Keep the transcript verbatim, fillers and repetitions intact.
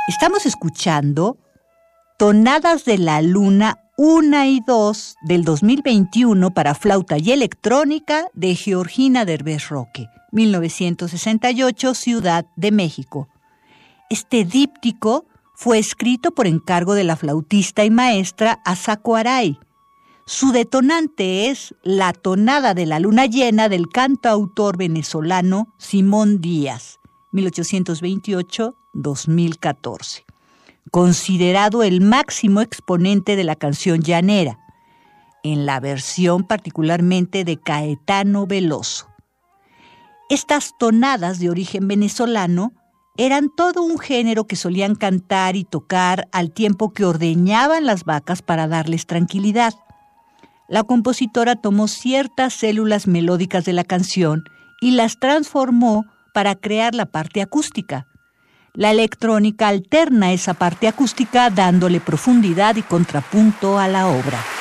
Estamos escuchando Tonadas de la Luna uno y dos del dos mil veintiuno para flauta y electrónica de Georgina Derbez Roque, mil novecientos sesenta y ocho, Ciudad de México. Este díptico fue escrito por encargo de la flautista y maestra Asako Arai. Su detonante es la tonada de la luna llena del cantautor venezolano Simón Díaz, mil ochocientos veintiocho a dos mil catorce. Considerado el máximo exponente de la canción llanera, en la versión particularmente de Caetano Veloso. Estas tonadas de origen venezolano eran todo un género que solían cantar y tocar al tiempo que ordeñaban las vacas para darles tranquilidad. La compositora tomó ciertas células melódicas de la canción y las transformó para crear la parte acústica. La electrónica alterna esa parte acústica dándole profundidad y contrapunto a la obra.